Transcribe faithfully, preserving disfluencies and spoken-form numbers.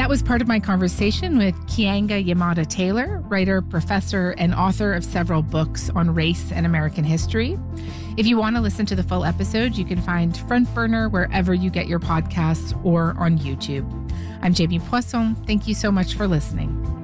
That was part of my conversation with Keeanga-Yamahtta Taylor, writer, professor, and author of several books on race and American history. If you want to listen to the full episode, you can find Front Burner wherever you get your podcasts or on YouTube. I'm Jamie Poisson. Thank you so much for listening.